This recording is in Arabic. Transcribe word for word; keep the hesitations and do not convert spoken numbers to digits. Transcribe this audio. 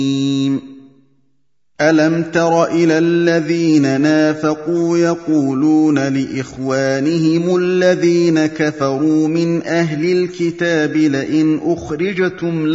أَلَمْ تَرَ إِلَى الَّذِينَ نَافَقُوا يَقُولُونَ لِإِخْوَانِهِمُ الَّذِينَ كَفَرُوا مِنْ أَهْلِ الْكِتَابِ لَئِنْ أُخْرِجْتُمْ